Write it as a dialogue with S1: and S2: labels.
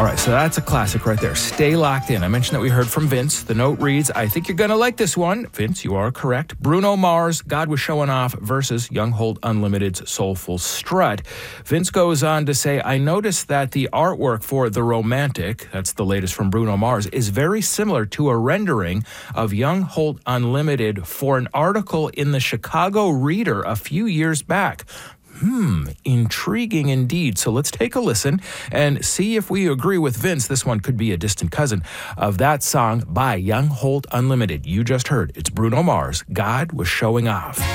S1: All right, so that's a classic right there. Stay locked in. I mentioned that we heard from Vince. The note reads, I think you're going to like this one. Vince, you are correct. Bruno Mars, God Was Showing Off versus Young Holt Unlimited's Soulful Strut. Vince goes on to say, I noticed that the artwork for The Romantic, that's the latest from Bruno Mars, is very similar to a rendering of Young Holt Unlimited for an article in the Chicago Reader a few years back. Intriguing indeed. So let's take a listen and see if we agree with Vince. This one could be a distant cousin of that song by Young Holt Unlimited. You just heard. It's Bruno Mars. God Was Showing Off.